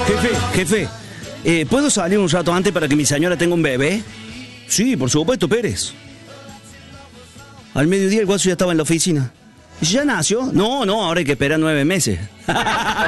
Jefe, ¿puedo salir un rato antes para que mi señora tenga un bebé? Sí, por supuesto, Pérez. Al mediodía el guaso ya estaba en la oficina. ¿Ya nació? No, ahora hay que esperar 9 meses.